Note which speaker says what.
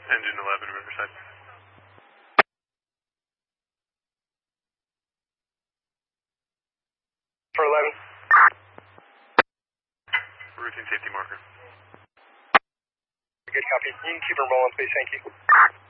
Speaker 1: Engine 11, Riverside.
Speaker 2: For 11.
Speaker 1: Routine safety marker.
Speaker 2: Good copy. You can keep her rolling, please. Thank you.